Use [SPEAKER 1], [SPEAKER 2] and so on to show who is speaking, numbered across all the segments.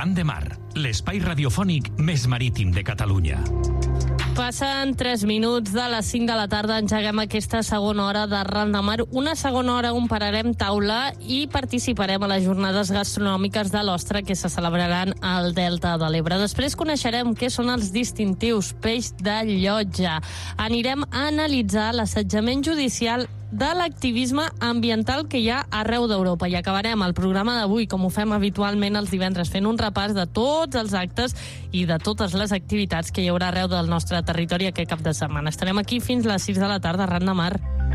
[SPEAKER 1] Ran de Mar, l'espai radiofònic més marítim de Catalunya.
[SPEAKER 2] Passen 3 minuts de les 5 de la tarda, engeguem aquesta segona hora de Ran de Mar, una segona hora on pararem taula i participarem a les jornades gastronòmiques de l'ostra que se celebraran al Delta de l'Ebre. Després coneixerem què són els distintius peix de llotja. Anirem a analitzar l'assetjament judicial de l'activisme ambiental que hi ha arreu d'Europa i acabarem el programa d'avui, com ho fem habitualment els divendres, fent un repàs de tots els actes i de totes les activitats que hi haurà arreu del nostre territori aquest cap de setmana. Estarem aquí fins les 6 de la tarda, Ran de Mar.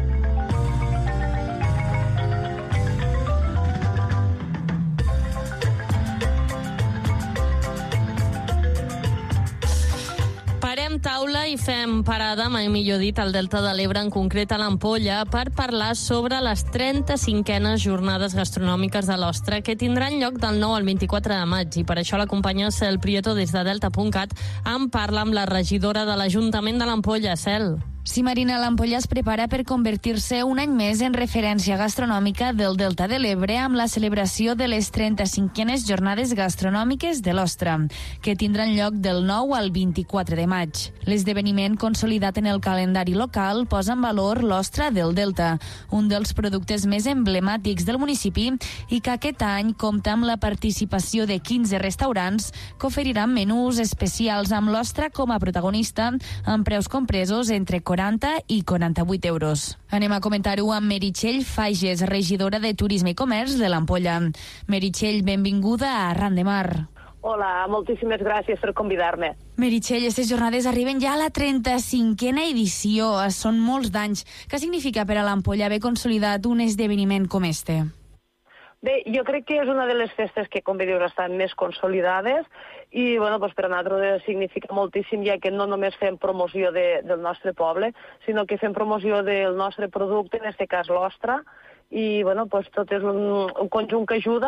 [SPEAKER 2] Parem taula i fem parada, mai millor dit, al Delta de l'Ebre, en concret a l'Ampolla, per parlar sobre les 35enes jornades gastronòmiques de l'ostra que tindran lloc del 9 al 24 de maig. I per això l'acompanya Cel Prieto des de delta.cat. En parla amb la regidora de l'Ajuntament de l'Ampolla, Cel.
[SPEAKER 3] Sí, Marina, l'Ampolla es prepara per convertir-se un any més en referència gastronòmica del Delta de l'Ebre amb la celebració de les 35enes jornades gastronòmiques de l'ostra, que tindran lloc del 9 al 24 de maig. L'esdeveniment consolidat en el calendari local posa en valor l'ostra del Delta, un dels productes més emblemàtics del municipi i que aquest any compta amb la participació de 15 restaurants que oferiran menús especials amb l'ostra com a protagonista amb preus compresos entre 40 i 48 euros. Anem a comentar-ho amb Meritxell Fages, regidora de Turisme i Comerç de l'Ampolla. Meritxell, benvinguda a Ran de Mar.
[SPEAKER 4] Hola, moltíssimes gràcies per convidar-me.
[SPEAKER 3] Meritxell, aquestes jornades arriben ja a la 35a edició. Són molts d'anys. Què significa per a l'Ampolla haver consolidat un esdeveniment com este?
[SPEAKER 4] Bé, jo crec que és una de les festes que, com bé dius, estan més consolidades i bueno, doncs per a nosaltres significa moltíssim, ja que no només fem promoció del nostre poble, sinó que fem promoció del nostre producte, en aquest cas l'ostra, i bueno, doncs tot és un conjunt que ajuda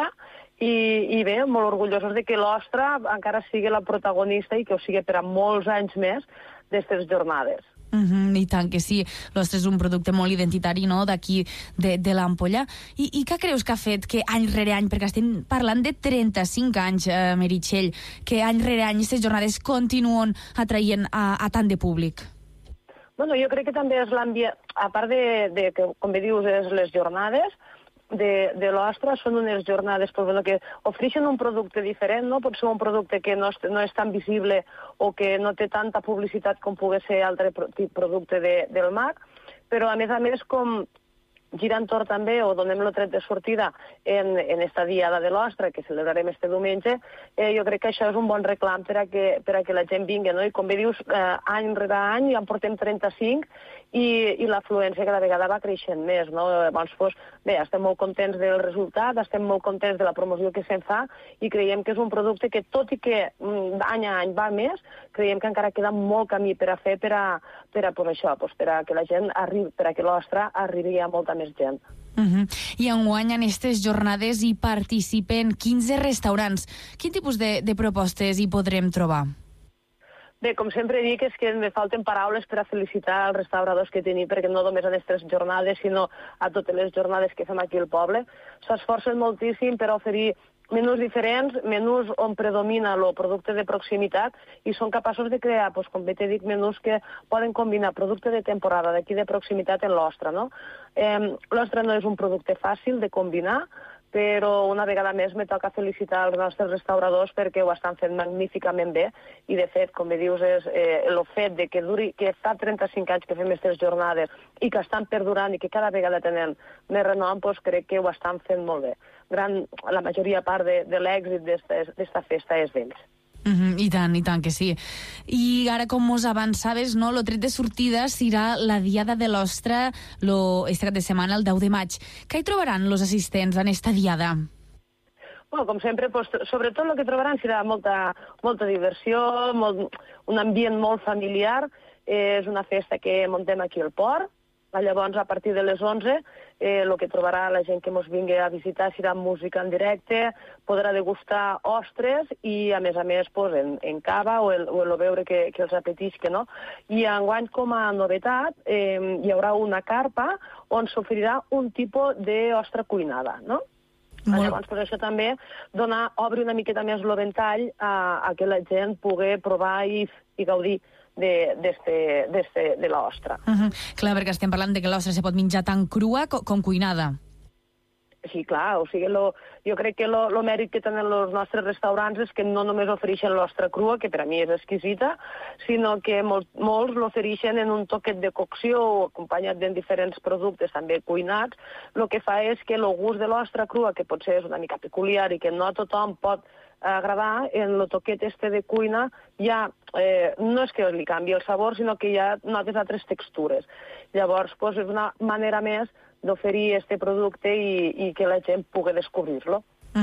[SPEAKER 4] i bé, molt orgullosos de que l'ostra encara sigui la protagonista i que ho sigui per a molts anys més d'aquestes jornades.
[SPEAKER 3] I tant que sí, l'ostra és un producte molt identitari, no?, d'aquí de l'Ampolla. I què creus que ha fet que any rere any, perquè estem parlant de 35 anys, Meritxell, que any rere any aquestes jornades continuen atraient a tant de públic?
[SPEAKER 4] Bueno, jo crec que també és l'ambient, a part de que, com bé dius, és les jornades de l'ostra, són unes jornades que ofereixen un producte diferent, no? Pot ser un producte que no és tan visible o que no té tanta publicitat com pugui ser altre producte del mar, però a més com gira entorn també, o donem el tret de sortida en esta diada de l'ostra, que celebrarem este diumenge, jo crec que això és un bon reclam per a que la gent vingui, no? I com bé dius, any rere any ja en portem 35 i l'afluència cada vegada va creixent més, no? Llavors, bé, estem molt contents del resultat, estem molt contents de la promoció que se'n fa i creiem que és un producte que, tot i que any a any va més, creiem que encara queda molt camí per a fer per a que la gent arribi, per a que l'ostra arribi a molta més gent.
[SPEAKER 3] I enguany en aquestes jornades hi participen 15 restaurants. Quin tipus de propostes hi podrem trobar?
[SPEAKER 4] Bé, com sempre dic, és que me falten paraules per a felicitar els restauradors que tenim, perquè no només a aquestes jornades, sinó a totes les jornades que fem aquí al poble. S'esforcen moltíssim per oferir menús diferents, menús on predomina el producte de proximitat i són capaços de crear, com bé t'he dit, menús que poden combinar producte de temporada d'aquí de proximitat en l'ostra, no? L'ostra no és un producte fàcil de combinar, però una vegada més me toca felicitar els nostres restauradors perquè ho estan fent magníficament bé i de fet, com bé dius, és el fet de que fa 35 anys que fem aquestes jornades i que estan perdurant i que cada vegada tenen més renom, crec que ho estan fent molt bé. La majoria part de l'èxit d'esta festa és d'ells.
[SPEAKER 3] I tant que sí. I ara, com mos avançaves, no, el tret de sortida serà la Diada de l'Ostra este cap de setmana, el 10 de maig. Què hi trobaran els assistents en esta diada?
[SPEAKER 4] Bueno, com sempre, sobretot el que trobaran serà molta diversió, un ambient molt familiar. És una festa que muntem aquí al port. Llavors, a partir de les 11, el que trobarà la gent que ens vingui a visitar serà música en directe, podrà degustar ostres i, a més, en cava o el beure que els apetisca, no? I enguany, com a novetat, hi haurà una carpa on s'oferirà un tipus d'ostra cuinada, no? Llavors, per això també obri una miqueta més el ventall a que la gent pugui provar i gaudir de l'ostra.
[SPEAKER 3] Clar, perquè estem parlant de que l'ostra se pot menjar tant crua com cuinada.
[SPEAKER 4] Sí, clar, o sigui, jo crec que el mèrit que tenen els nostres restaurants és que no només ofereixen l'ostra crua, que per a mi és exquisita, sinó que molts l'ofereixen en un toquet de cocció o acompanyat de diferents productes també cuinats. El que fa és que el gust de l'ostra crua, que potser és una mica peculiar i que no a tothom pot agradar, en el toquet de cuina ja no és que li canvi el sabor, sinó que ja notes altres textures. Llavors, és una manera més d'oferir aquest producte i que la gent pugui descobrir-lo.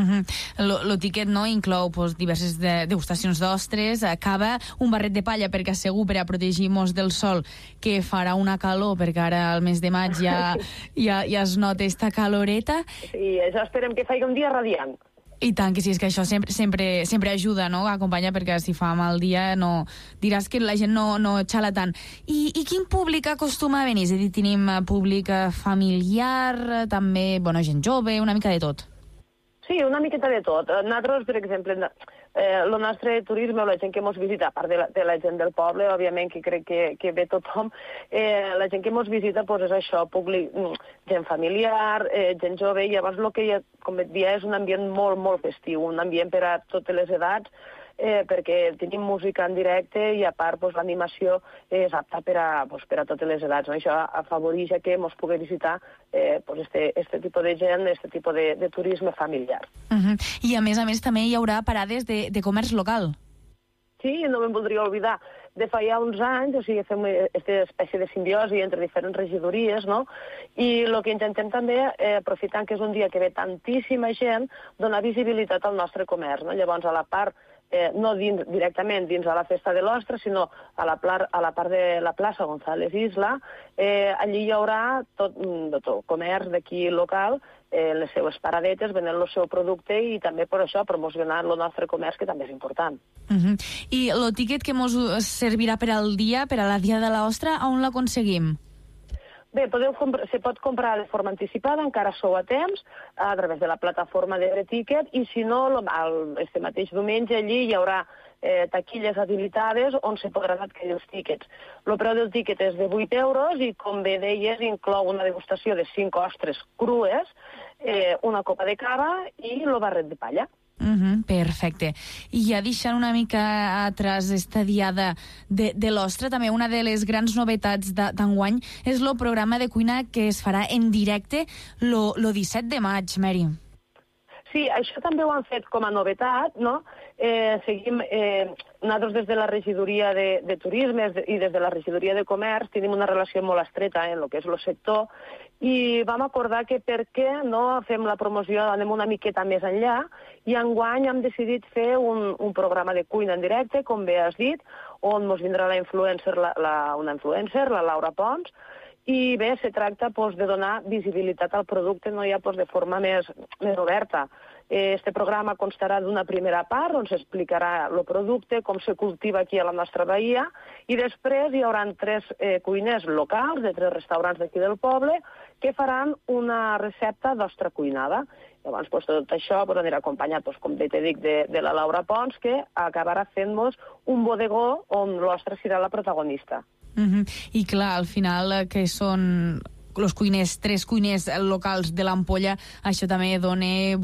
[SPEAKER 3] El tiquet inclou diverses degustacions d'ostres, cava, un barret de palla perquè assegur per a protegir-nos del sol, que farà una calor, perquè ara al mes de maig ja es nota esta caloreta.
[SPEAKER 4] Sí, això esperem que faci un dia radiant.
[SPEAKER 3] I tant, que sí, és que això sempre ajuda, no?, a acompanyar, perquè si fa mal dia diràs que la gent no xala tant. I quin públic acostuma a venir? És a dir, tenim públic familiar, també, gent jove, una mica de tot.
[SPEAKER 4] Sí, una miqueta de tot. Nosaltres, per exemple, el nostre turisme, la gent que ens visita, a part de la gent del poble, òbviament, que crec que ve tothom, la gent que ens visita és això, públic, gent familiar, gent jove, i llavors el que, com et dia, és un ambient molt, molt festiu, un ambient per a totes les edats, perquè tenim música en directe i a part l'animació és apta per a totes les edats. Això afavoreix que ens pugui visitar aquest tipus de gent, aquest tipus de turisme familiar.
[SPEAKER 3] I a més també hi haurà parades de comerç local.
[SPEAKER 4] Sí, no me'n voldria oblidar. De fa ja uns anys, o sigui, fem aquesta espècie de simbiosi entre diferents regidories, no? I el que intentem també, aprofitant que és un dia que ve tantíssima gent, donar visibilitat al nostre comerç, no? Llavors, a la part no directament dins de la Festa de l'Ostra, sinó a la part de la plaça González Isla, allí hi haurà tot comerç d'aquí local, les seues paradetes, venent el seu producte i també per això promocionant el nostre comerç, que també és important.
[SPEAKER 3] I el tiquet que ens servirà per al dia, per a la Dia de l'Ostra, on l'aconseguim?
[SPEAKER 4] Bé, se pot comprar de forma anticipada, encara sou a temps, a través de la plataforma d'Eureticket, i si no, este mateix diumenge allí hi haurà taquilles habilitades on se podran adquirir els tíquets. El preu del tíquet és de 8 euros i, com bé deies, inclou una degustació de 5 ostres crues, una copa de cava i el barret de palla.
[SPEAKER 3] Perfecte. I ja deixant una mica atrás esta diada de l'Ostra, també una de les grans novetats d'enguany és el programa de cuina que es farà en directe el 17 de maig, Mary.
[SPEAKER 4] Sí, això també ho han fet com a novetat, no? Seguim, nosaltres des de la regidoria de turisme i des de la regidoria de comerç tenim una relació molt estreta en el que és el sector i vam acordar que per què no fem la promoció, anem una miqueta més enllà, i enguany hem decidit fer un programa de cuina en directe, com bé has dit, on ens vindrà una influencer, la Laura Pons, i bé, se tracta de donar visibilitat al producte de forma més oberta. Este programa constarà d'una primera part on s'explicarà el producte, com se cultiva aquí a la nostra bahia, i després hi haurà 3 cuiners locals de 3 restaurants d'aquí del poble que faran una recepta d'ostra cuinada. Llavors, tot això anirà acompanyat, com bé t'he dit, de la Laura Pons, que acabarà fent-nos un bodegó on l'ostra serà la protagonista.
[SPEAKER 3] I clar, al final, que són els cuiners, 3 cuiners locals de l'Ampolla, això també dona,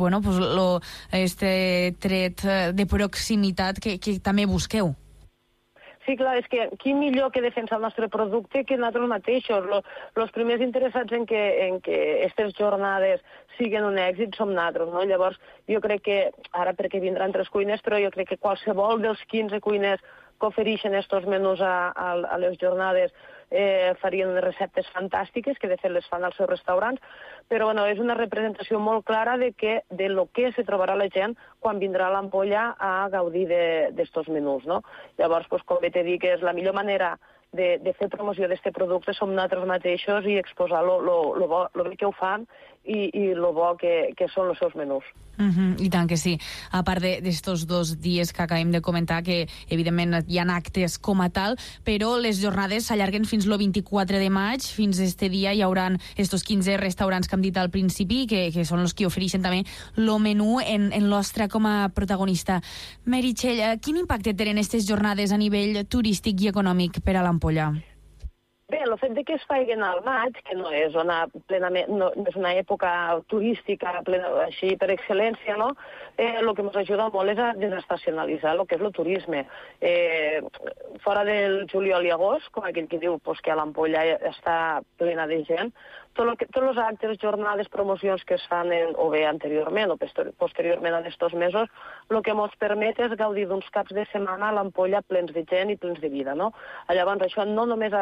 [SPEAKER 3] este tret de proximitat que també busqueu.
[SPEAKER 4] Sí, clar, és que qui millor que defensar el nostre producte que nosaltres mateixos. Els primers interessats en que aquestes jornades siguin un èxit som nosaltres, no? Llavors, jo crec que, ara perquè vindran 3 cuiners, però jo crec que qualsevol dels 15 cuiners que ofereixen aquests menús a les jornades farien receptes fantàstiques, que de fet les fan als seus restaurants, però és una representació molt clara de lo que se trobarà la gent quan vindrà a l'Ampolla a gaudir d'estos menús, no? Llavors, com bé t'he dit, és la millor manera de fer promoció d'aquest producte som nosaltres mateixos i exposar lo bé que ho fan i lo bo que són els seus menús.
[SPEAKER 3] I tant que sí. A part d'estos 2 dies que acabem de comentar, que evidentment hi ha actes com a tal, però les jornades s'allarguen fins el 24 de maig. Fins este dia hi haurà estos 15 restaurants que hem dit al principi, que són els que ofereixen també el menú en l'ostra com a protagonista. Meritxell, quin impacte tenen aquestes jornades a nivell turístic i econòmic per a l'Ampolla?
[SPEAKER 4] Bé, el fet que es facin al maig, que no és una època turística així per excel·lència, no? El que ens ajuda molt és a desestacionalitzar el que és el turisme. Fora del juliol i agost, com aquell que diu que a l'Ampolla està plena de gent, tots els actes, jornades, promocions que es fan o bé anteriorment o posteriorment a aquests mesos, el que ens permet és gaudir d'uns caps de setmana a l'Ampolla plens de gent i plens de vida, no? Llavors això no només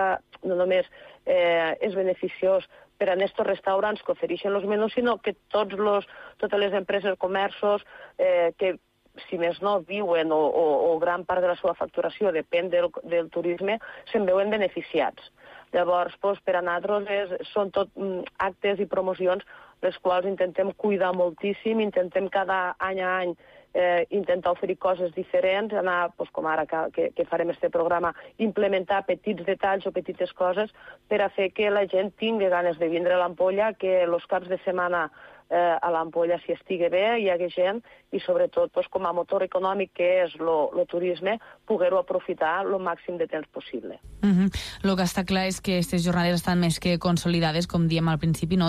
[SPEAKER 4] és beneficiós per a aquests restaurants que ofereixen els menús, sinó que totes les empreses, comerços que, si més no, viuen o gran part de la seva facturació depèn del turisme, se'n veuen beneficiats. Llavors, per a nosaltres són tot actes i promocions les quals intentem cuidar moltíssim, intentem cada any a any intentar oferir coses diferents, anar, com ara que farem este programa, implementar petits detalls o petites coses per a fer que la gent tingui ganes de vindre a l'Ampolla, que els caps de setmana a l'Ampolla s'hi estigui bé, hi hagi gent, i sobretot com a motor econòmic que és el turisme, poder-ho aprofitar el màxim de temps possible.
[SPEAKER 3] El que està clar és que aquestes jornades estan més que consolidades, com diem al principi,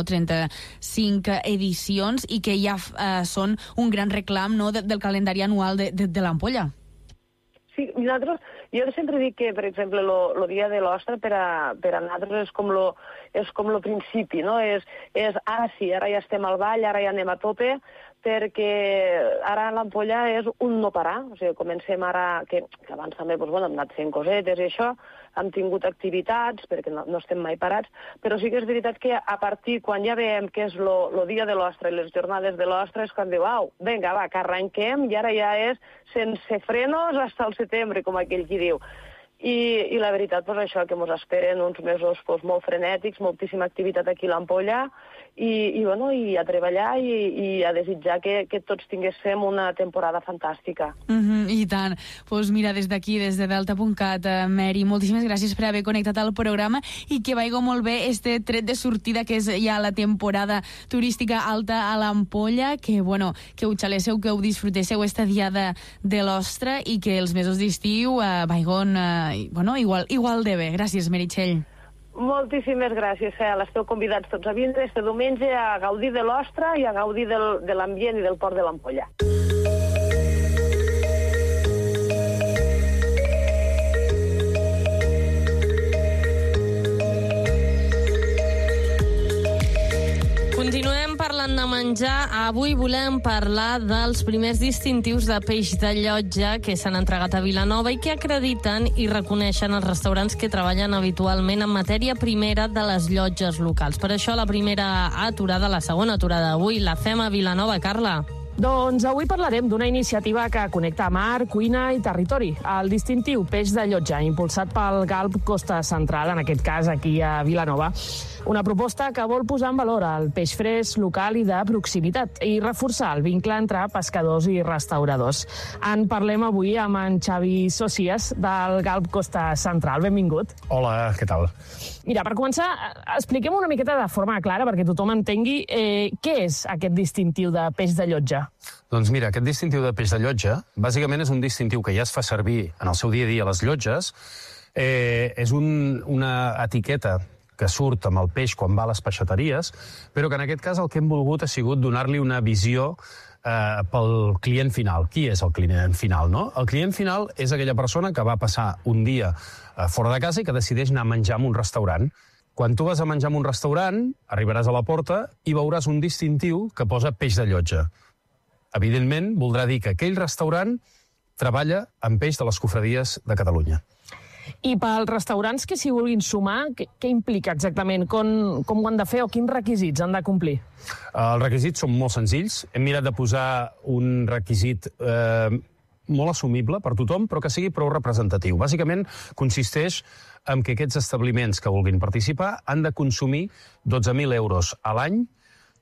[SPEAKER 3] 35 edicions, i que ja són un gran reclam del calendari anual de l'Ampolla.
[SPEAKER 4] Sí, jo sempre dic que, per exemple, el dia de l'ostra per a nosaltres és com el principi, no? Ara sí, ara ja estem al ball, ara ja anem a tope, perquè ara a l'Ampolla és un no parar. O sigui, comencem ara, que abans també hem anat fent cosetes i això, hem tingut activitats, perquè no estem mai parats, però sí que és veritat que a partir, quan ja veiem que és el dia de l'ostra i les jornades de l'ostra, és quan diu, vinga, va, que arrenquem, i ara ja és sense frenos fins al setembre, com aquell qui diu. I la veritat, això, que ens esperen uns mesos molt frenètics, moltíssima activitat aquí a l'Ampolla, i a treballar i a desitjar que tots tinguéssim una temporada fantàstica.
[SPEAKER 3] I tant. Doncs mira, des d'aquí, des de Delta.cat, Mary, moltíssimes gràcies per haver connectat al programa i que vagi molt bé este tret de sortida que és ja la temporada turística alta a l'Ampolla, que ho xalesseu, que ho disfrutesseu esta diada de l'ostra i que els mesos d'estiu vagin igual de bé. Gràcies, Meritxell.
[SPEAKER 4] Moltíssimes gràcies, Cel. Esteu convidats tots a vindre este diumenge a gaudir de l'ostra i a gaudir de l'ambient i del port de l'Ampolla.
[SPEAKER 2] Continuem parlant de menjar. Avui volem parlar dels primers distintius de peix de llotja que s'han entregat a Vilanova i que acrediten i reconeixen els restaurants que treballen habitualment en matèria primera de les llotges locals. Per això la primera aturada, la segona aturada d'avui, la fem a Vilanova. Carla.
[SPEAKER 5] Doncs avui parlarem d'una iniciativa que connecta mar, cuina i territori. El distintiu Peix de Llotja, impulsat pel Galp Costa Central, en aquest cas aquí a Vilanova. Una proposta que vol posar en valor el peix fresc, local i de proximitat i reforçar el vincle entre pescadors i restauradors. En parlem avui amb en Xavi Socias del Galp Costa Central. Benvingut.
[SPEAKER 6] Hola, què tal?
[SPEAKER 5] Mira, per començar, expliquem una miqueta de forma clara perquè tothom entengui què és aquest distintiu de peix de llotja.
[SPEAKER 6] Doncs mira, aquest distintiu de peix de llotja bàsicament és un distintiu que ja es fa servir en el seu dia a dia a les llotges. És una etiqueta que surt amb el peix quan va a les peixateries, però que en aquest cas el que hem volgut ha sigut donar-li una visió pel client final. Qui és el client final, no? El client final és aquella persona que va passar un dia fora de casa i que decideix anar a menjar en un restaurant. Quan tu vas a menjar en un restaurant, arribaràs a la porta i veuràs un distintiu que posa peix de llotja. Evidentment, voldrà dir que aquell restaurant treballa amb peix de les cofradies de Catalunya.
[SPEAKER 5] I pels restaurants que s'hi vulguin sumar, què implica exactament? Com ho han de fer o quins requisits han de complir?
[SPEAKER 6] Els requisits són molt senzills. Hem mirat de posar un requisit molt assumible per tothom, però que sigui prou representatiu. Bàsicament, consisteix en que aquests establiments que vulguin participar han de consumir 12.000 euros a l'any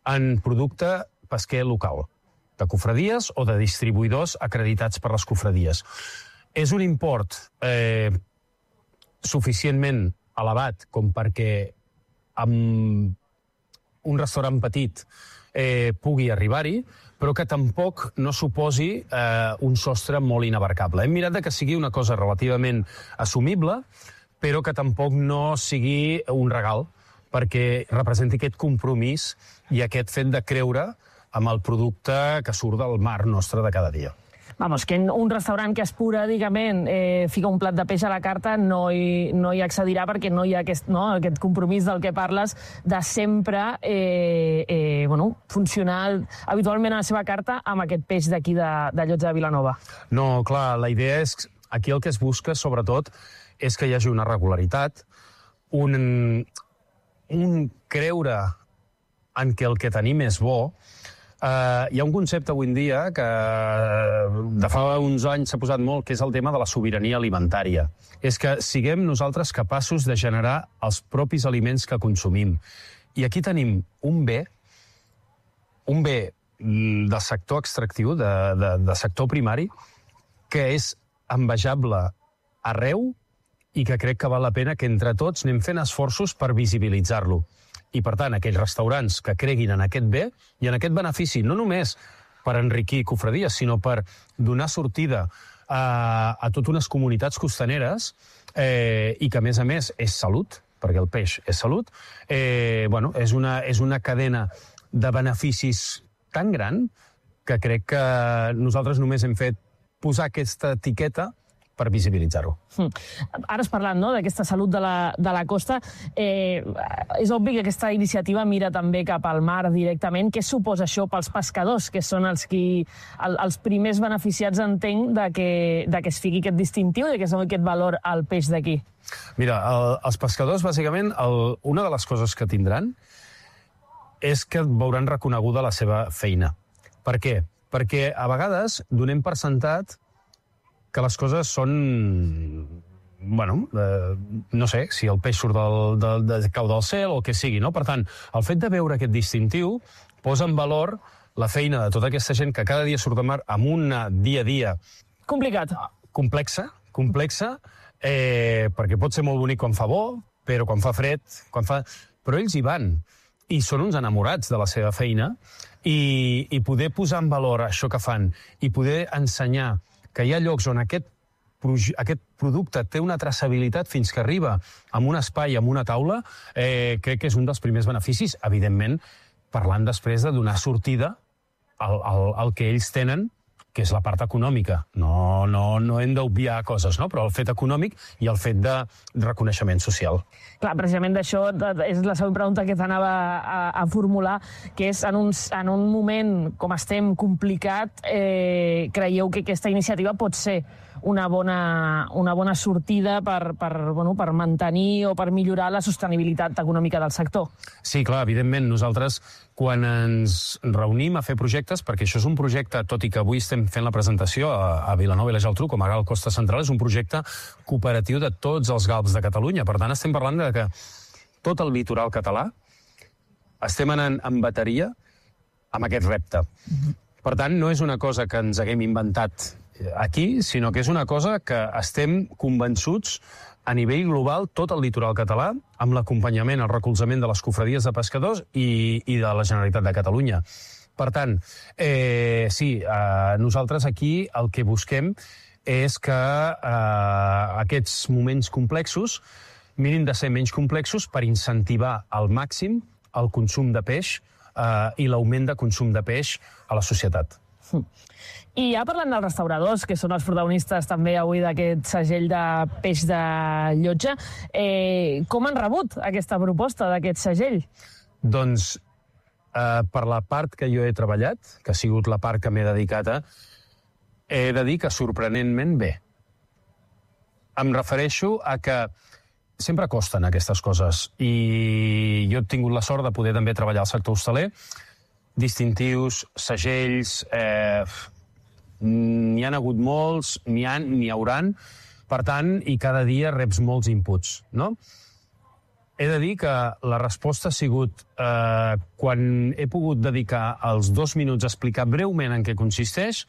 [SPEAKER 6] en producte pesquer local, de cofradies o de distribuïdors acreditats per les cofradies. És un import suficientment elevat com perquè amb un restaurant petit pugui arribar-hi, però que tampoc no suposi un sostre molt inabarcable. Hem mirat que sigui una cosa relativament assumible, però que tampoc no sigui un regal, perquè representi aquest compromís i aquest fet de creure amb el producte que surt del mar nostre de cada dia.
[SPEAKER 5] Vamos, que un restaurant que esporàdicament fica un plat de peix a la carta no hi accedirà perquè no hi ha aquest compromís del que parles de sempre funcionar habitualment a la seva carta amb aquest peix d'aquí de Llotja de Vilanova.
[SPEAKER 6] No, clar, la idea és... Aquí el que es busca, sobretot, és que hi hagi una regularitat, un creure en què el que tenim és bo. Hi ha un concepte avui en dia que de fa uns anys s'ha posat molt, que és el tema de la sobirania alimentària. És que siguem nosaltres capaços de generar els propis aliments que consumim. I aquí tenim un bé del sector extractiu, de sector primari, que és envejable arreu i que crec que val la pena que entre tots anem fent esforços per visibilitzar-lo. I, per tant, aquells restaurants que creguin en aquest bé i en aquest benefici, no només per enriquir cofradies, sinó per donar sortida a totes unes comunitats costaneres i que, a més, és salut, perquè el peix és salut, és una cadena de beneficis tan gran que crec que nosaltres només hem fet posar aquesta etiqueta per visibilitzar-ho.
[SPEAKER 5] Ara has parlat d'aquesta salut de la costa. És obvi que aquesta iniciativa mira també cap al mar directament. Què suposa això pels pescadors, que són els primers beneficiats, entenc, de que es fiqui aquest distintiu, de que es doni aquest valor al peix d'aquí?
[SPEAKER 6] Mira, els pescadors, bàsicament, una de les coses que tindran és que veuran reconeguda la seva feina. Per què? Perquè a vegades donem per sentat que les coses són... no sé, si el peix surt cau del cel o el que sigui, no? Per tant, el fet de veure aquest distintiu posa en valor la feina de tota aquesta gent que cada dia surt de mar amb un dia a dia...
[SPEAKER 5] Complicat.
[SPEAKER 6] Complexa, perquè pot ser molt bonic quan fa bo, però quan fa fred, però ells hi van. I són uns enamorats de la seva feina i poder posar en valor això que fan i poder ensenyar que hi ha llocs on aquest producte té una traçabilitat fins que arriba a un espai, a una taula, crec que és un dels primers beneficis, evidentment, parlant després de donar sortida al que ells tenen, que és la part econòmica. No hem d'obviar coses, no? Però el fet econòmic i el fet de reconeixement social.
[SPEAKER 5] Clar, precisament d'això és la següent pregunta que t'anava a formular, que és, en un moment com estem complicat, creieu que aquesta iniciativa pot ser una bona sortida per mantenir o per millorar la sostenibilitat econòmica del sector?
[SPEAKER 6] Sí, clar, evidentment. Nosaltres, quan ens reunim a fer projectes, perquè això és un projecte, tot i que avui estem fent la presentació a Vilanova i la Geltrú, com a GAL Costa Central, és un projecte cooperatiu de tots els GALPs de Catalunya. Per tant, estem parlant de que tot el litoral català estem anant en bateria amb aquest repte. Per tant, no és una cosa que ens haguem inventat aquí, sinó que és una cosa que estem convençuts a nivell global, tot el litoral català, amb l'acompanyament, el recolzament de les cofradies de pescadors i de la Generalitat de Catalunya. Per tant, sí, nosaltres aquí el que busquem és que aquests moments complexos mirin de ser menys complexos per incentivar al màxim el consum de peix i l'augment de consum de peix a la societat.
[SPEAKER 5] I ja parlant dels restauradors, que són els protagonistes també avui d'aquest segell de peix de Llotja, com han rebut aquesta proposta d'aquest segell?
[SPEAKER 6] Doncs per la part que jo he treballat, que ha sigut la part que m'he dedicat he de dir que sorprenentment bé. Em refereixo a que sempre costen aquestes coses i jo he tingut la sort de poder també treballar al sector hostaler, distintius, segells, n'hi han hagut molts, n'hi hauran, per tant, i cada dia reps molts inputs, no? he de dir que la resposta ha sigut, quan he pogut dedicar els 2 minuts a explicar breument en què consisteix,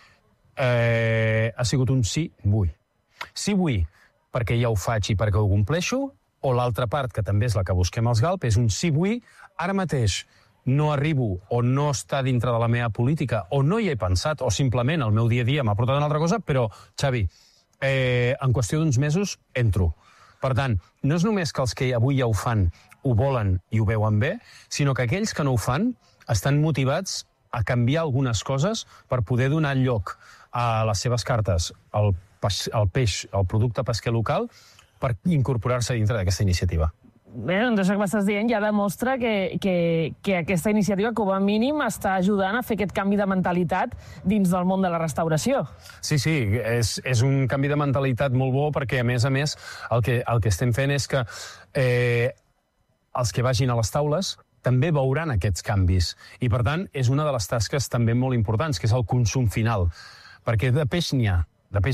[SPEAKER 6] ha sigut un sí, vull. Sí, vull, perquè ja ho faig i perquè ho compleixo, o l'altra part, que també és la que busquem als GALP, és un sí, vull, ara mateix no arribo o no està dintre de la meva política o no hi he pensat o simplement el meu dia a dia m'ha portat una altra cosa, però, Xavi, en qüestió d'uns mesos entro. Per tant, no és només que els que avui ja ho fan ho volen i ho veuen bé, sinó que aquells que no ho fan estan motivats a canviar algunes coses per poder donar lloc a les seves cartes, al peix, al producte pesquer local, per incorporar-se dintre d'aquesta iniciativa.
[SPEAKER 5] Bé, doncs això que m'estàs dient ja demostra que aquesta iniciativa, com a mínim, està ajudant a fer aquest canvi de mentalitat dins del món de la restauració.
[SPEAKER 6] Sí, és un canvi de mentalitat molt bo perquè, a més, el que estem fent és que els que vagin a les taules també veuran aquests canvis. I, per tant, és una de les tasques també molt importants, que és el consum final. Perquè de peix n'hi ha,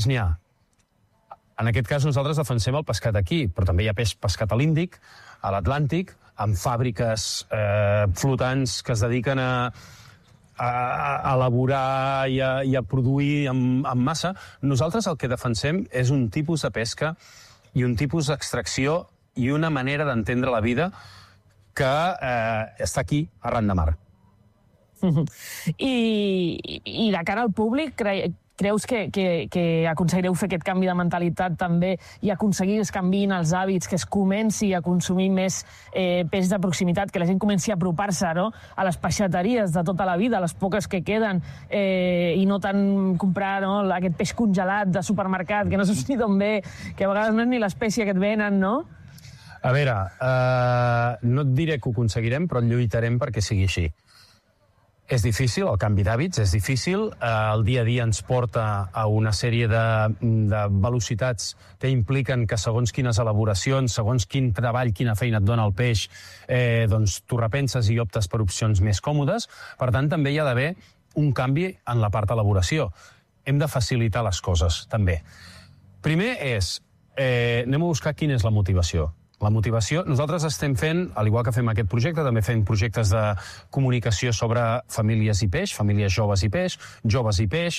[SPEAKER 6] En aquest cas nosaltres defensem el pescat aquí, però també hi ha peix pescat a l'Índic, a l'Atlàntic, amb fàbriques flotants que es dediquen a elaborar i a produir en massa. Nosaltres el que defensem és un tipus de pesca i un tipus d'extracció i una manera d'entendre la vida que està aquí, arran de mar.
[SPEAKER 5] I de cara al públic, creus que aconseguireu fer aquest canvi de mentalitat també i aconseguir que es canviïn els hàbits, que es comenci a consumir més peix de proximitat, que la gent comenci a apropar-se a les peixateries de tota la vida, les poques que queden, i no tant comprar aquest peix congelat de supermercat, que no saps ni d'on ve, que a vegades no és ni l'espècie que et venen, no?
[SPEAKER 6] A veure, no et diré que ho aconseguirem, però lluitarem perquè sigui així. És difícil, el canvi d'hàbits és difícil. El dia a dia ens porta a una sèrie de velocitats que impliquen que segons quines elaboracions, segons quin treball, quina feina et dona el peix, doncs tu repenses i optes per opcions més còmodes. Per tant, també hi ha d'haver un canvi en la part d'elaboració. Hem de facilitar les coses, també. Primer anem a buscar quina és la motivació. La motivació, nosaltres estem fent, al igual que fem aquest projecte, també fem projectes de comunicació sobre famílies i peix, famílies joves i peix, joves i peix.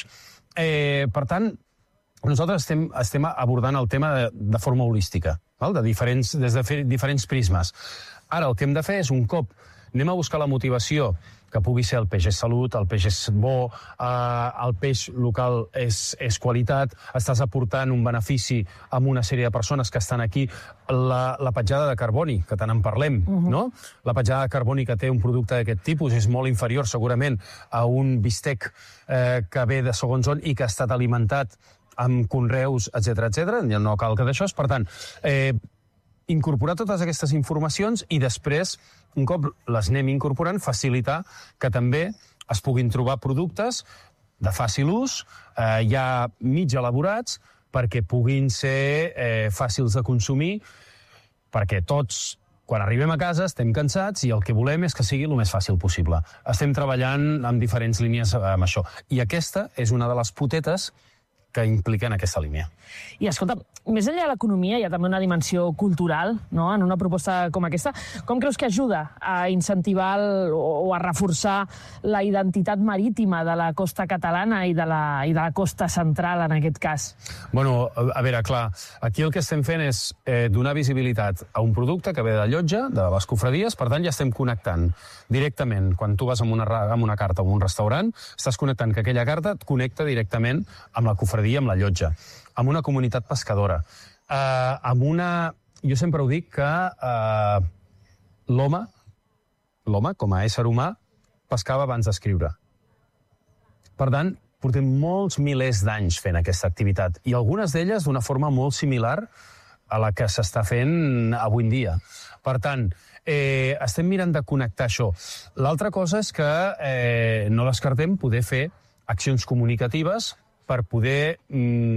[SPEAKER 6] Per tant, nosaltres estem abordant el tema de forma holística, des de diferents prismes. Ara, el que hem de fer és, un cop anem a buscar la motivació, que pugui ser el peix és salut, el peix és bo, el peix local és qualitat, estàs aportant un benefici a una sèrie de persones que estan aquí. La petjada de carboni, que tant en parlem, no? La petjada de carboni que té un producte d'aquest tipus és molt inferior, segurament, a un bistec que ve de segons on i que ha estat alimentat amb conreus, etc. No cal que d'això. Per tant, incorporar totes aquestes informacions i després, un cop les anem incorporant, facilitar que també es puguin trobar productes de fàcil ús, ja mig elaborats, perquè puguin ser fàcils de consumir, perquè tots, quan arribem a casa, estem cansats i el que volem és que sigui el més fàcil possible. Estem treballant en diferents línies amb això. I aquesta és una de les potetes que impliquen aquesta línia.
[SPEAKER 5] I escolta, més enllà de l'economia hi ha també una dimensió cultural, no?, en una proposta com aquesta. Com creus que ajuda a incentivar o a reforçar la identitat marítima de la costa catalana i de la costa central, en aquest cas?
[SPEAKER 6] Bueno, a veure, clar, aquí el que estem fent és donar visibilitat a un producte que ve de Llotja, de les cofradies, per tant ja estem connectant directament. Quan tu vas amb una carta o un restaurant, estàs connectant que aquella carta et connecta directament amb la cofradia, amb la Llotja, amb una comunitat pescadora, Jo sempre ho dic que l'home, com a ésser humà, pescava abans d'escriure. Per tant, portem molts milers d'anys fent aquesta activitat, i algunes d'elles d'una forma molt similar a la que s'està fent avui en dia. Per tant, estem mirant de connectar això. L'altra cosa és que no descartem poder fer accions comunicatives per poder